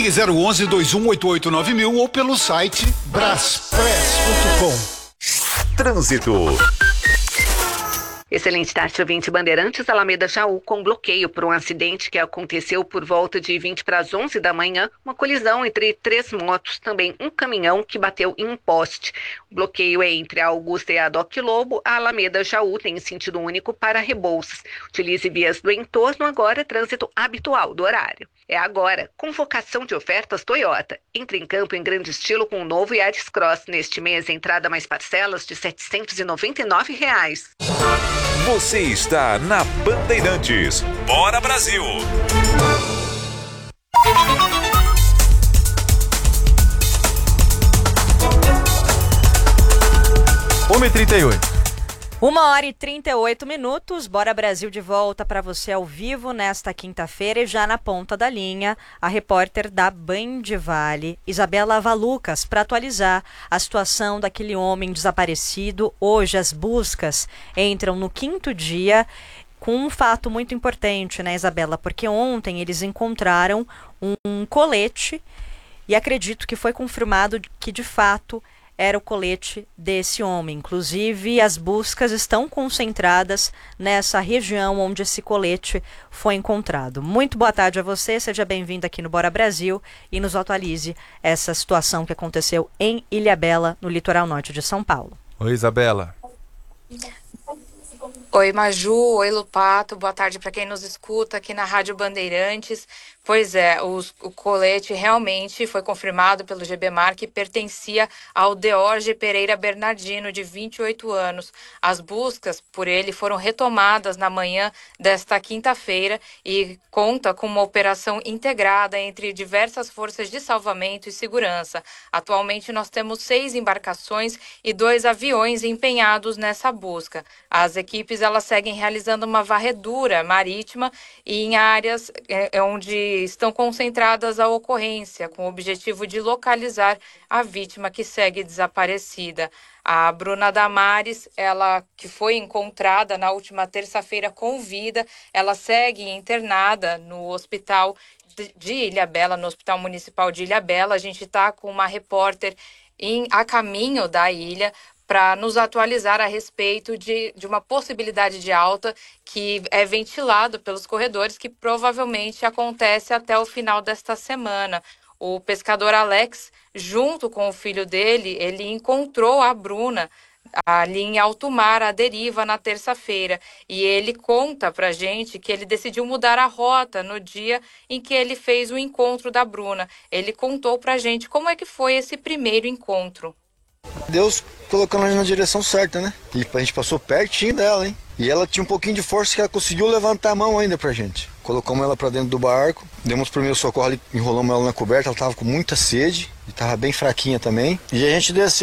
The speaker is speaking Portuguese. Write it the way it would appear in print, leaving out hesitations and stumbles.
Ligue 011-2188-9000 ou pelo site braspress.com. Trânsito. Excelente tarde, ouvinte Bandeirantes, Alameda Jaú, com bloqueio por um acidente que aconteceu por volta de 20 para as 11 da manhã, uma colisão entre 3 motos, também um caminhão que bateu em um poste. O bloqueio é entre a Augusta e a Doc Lobo, a Alameda Jaú tem sentido único para Rebouças. Utilize vias do entorno, agora trânsito habitual do horário. É agora, convocação de ofertas Toyota. Entre em campo em grande estilo com o novo Yaris Cross. Neste mês, entrada mais parcelas de R$ 799. Você está na Bandeirantes. Bora, Brasil! Homem 38. 1h38. Bora Brasil de volta para você ao vivo nesta quinta-feira e já na ponta da linha, a repórter da Band Vale, Isabela Valucas, para atualizar a situação daquele homem desaparecido. Hoje as buscas entram no 5º dia com um fato muito importante, né, Isabela? Porque ontem eles encontraram um colete e acredito que foi confirmado que de fato era o colete desse homem. Inclusive, as buscas estão concentradas nessa região onde esse colete foi encontrado. Muito boa tarde a você, seja bem-vindo aqui no Bora Brasil e nos atualize essa situação que aconteceu em Ilhabela, no litoral norte de São Paulo. Oi, Isabela. Oi, Maju. Oi, Lupato. Boa tarde para quem nos escuta aqui na Rádio Bandeirantes. Pois é, o colete realmente foi confirmado pelo GBMAR que pertencia ao Deorge Pereira Bernardino, de 28 anos. As buscas por ele foram retomadas na manhã desta quinta-feira e conta com uma operação integrada entre diversas forças de salvamento e segurança. Atualmente nós temos 6 embarcações e 2 aviões empenhados nessa busca. As equipes elas seguem realizando uma varredura marítima e em áreas onde estão concentradas a ocorrência, com o objetivo de localizar a vítima que segue desaparecida. A Bruna Damares, ela que foi encontrada na última terça-feira com vida, ela segue internada no hospital de Ilhabela, no Hospital Municipal de Ilhabela. A gente está com uma repórter a caminho da ilha para nos atualizar a respeito de uma possibilidade de alta que é ventilado pelos corredores, que provavelmente acontece até o final desta semana. O pescador Alex, junto com o filho dele, ele encontrou a Bruna ali em alto mar, à deriva, na terça-feira. E ele conta pra gente que ele decidiu mudar a rota no dia em que ele fez o encontro da Bruna. Ele contou pra gente como é que foi esse primeiro encontro. Deus colocando ela na direção certa, né? E a gente passou pertinho dela, hein? E ela tinha um pouquinho de força que ela conseguiu levantar a mão ainda pra gente. Colocamos ela pra dentro do barco, demos primeiro socorro ali, enrolamos ela na coberta, ela tava com muita sede e tava bem fraquinha também. E a gente desceu